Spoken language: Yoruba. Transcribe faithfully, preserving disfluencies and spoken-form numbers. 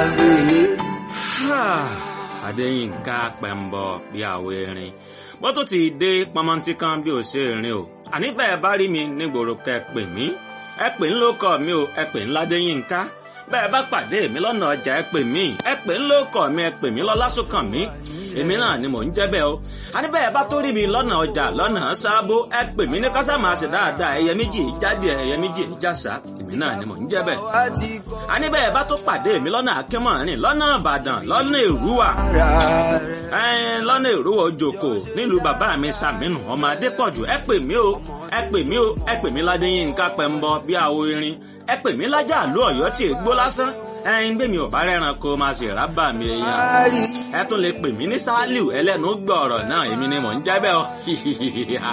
Adéyínká Pẹ̀mbọ bí àwọ̀ erin bó tó ti dé pọnmọ́ntí kan bí ò ṣe rìn o àní bẹ́ẹ̀ bá rí mi nígboro kẹ́ pè mí ẹ pè ń lóko mi o ẹ pè ń ládéyínká bẹ́ẹ̀ bá pàdé mi lọ́nà ọjà ẹ pè mí ẹ pè ń lóko mi ẹ pè mí lọ́lásùnkàn mi èmi náà ni mò ń jẹ́ bẹ́ẹ̀ o àní bẹ́ẹ̀ bá tó rí mi lọ́nà ọjà lọ́nà sábó ẹ pè mí ní kásámà ṣe dáadáa ẹyẹ méjì jáde ẹyẹ méjì jásá èmi náà ni mò ń jẹ́ bẹ́ẹ̀ àní bẹ́ẹ̀ bá tó pàdé mi lọ́nà akínmọ̀rin lọ́nà ìbàdàn lọ́nà èrúwà lọ́nà èrúwà òjòkó nílùú bàbá mi sàmínú ọmọ adépọ̀jù ẹ pè mí o ẹ pè mí o ẹ pè mí ládéyínká Pẹ̀mbọ bí àwo erin ẹ pè mí lájà àlú Ọ̀yọ́ tí ègbó lásán ẹyin gbé mi ò bá rẹran kó máa ṣe rábà mi èèyàn ẹ tún lè pè mí ní Sálíù ẹlẹ́nu gbọ̀ọ̀rọ̀ náà èmi ni mò ń jẹ́ bẹ́ẹ̀ o.